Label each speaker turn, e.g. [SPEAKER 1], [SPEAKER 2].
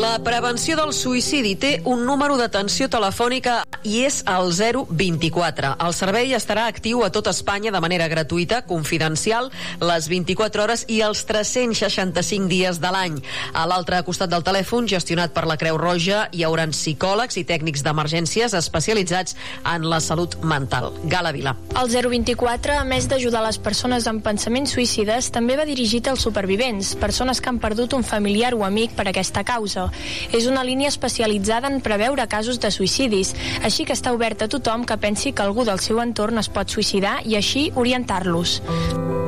[SPEAKER 1] La prevenció del suïcidi té un número d'atenció telefònica i és el 024. El servei estarà actiu a tot Espanya de manera gratuïta, confidencial, les 24 hores i els 365 dies de l'any. A l'altre costat del telèfon, gestionat per la Creu Roja, hi haurà psicòlegs i tècnics d'emergències especialitzats en la salut mental. Gala Vila.
[SPEAKER 2] El 024, a més d'ajudar les persones amb pensaments suïcides, també va dirigit als supervivents, persones que han perdut un familiar o amic per aquesta causa. És una línia especialitzada en preveure casos de suïcidis, així que està oberta a tothom que pensi que algú del seu entorn es pot suïcidar i així orientar-los.